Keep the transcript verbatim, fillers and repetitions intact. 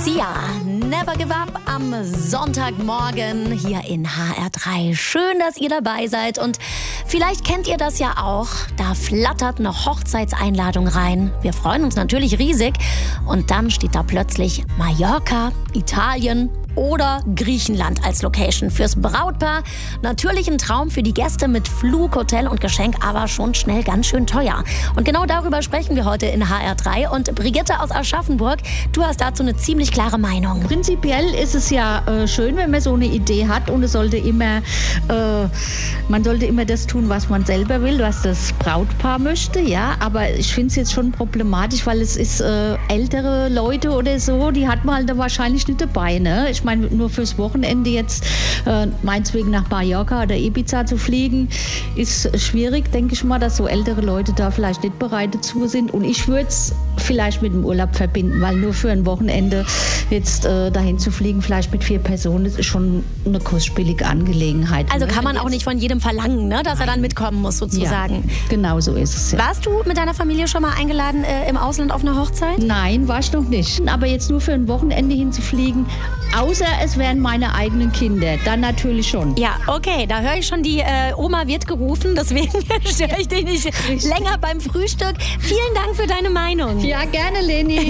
Sia, Never Give Up am Sonntagmorgen hier in H R drei. Schön, dass ihr dabei seid und vielleicht kennt ihr das ja auch. Da flattert eine Hochzeitseinladung rein. Wir freuen uns natürlich riesig und dann steht da plötzlich Mallorca, Italien oder Griechenland als Location fürs Brautpaar. Natürlich ein Traum für die Gäste mit Flug, Hotel und Geschenk, aber schon schnell ganz schön teuer. Und genau darüber sprechen wir heute in H R drei. Und Brigitte aus Aschaffenburg, du hast dazu eine ziemlich klare Meinung. Prinzipiell ist es ja äh, schön, wenn man so eine Idee hat und es sollte immer, äh, man sollte immer das tun, was man selber will, was das Brautpaar möchte, ja. Aber ich finde es jetzt schon problematisch, weil es ist äh, ältere Leute oder so, die hat man halt da wahrscheinlich nicht dabei, ne? Ich meine, nur fürs Wochenende jetzt äh, meinetwegen nach Mallorca oder Ibiza zu fliegen, ist schwierig, denke ich mal, dass so ältere Leute da vielleicht nicht bereit dazu sind. Und ich würde es vielleicht mit dem Urlaub verbinden, weil nur für ein Wochenende jetzt äh, dahin zu fliegen, vielleicht mit vier Personen, das ist schon eine kostspielige Angelegenheit. Also ne? kann man auch nicht von jedem verlangen, ne, dass er dann mitkommen muss, sozusagen. Ja, genau so ist es. Ja. Warst du mit deiner Familie schon mal eingeladen äh, im Ausland auf einer Hochzeit? Nein, war ich noch nicht. Aber jetzt nur für ein Wochenende hinzufliegen, außer es wären meine eigenen Kinder, dann natürlich schon. Ja, okay, da höre ich schon, die äh, Oma wird gerufen, deswegen störe ich dich nicht länger beim Frühstück. Vielen Dank für deine Meinung. Ja, gerne, Leni.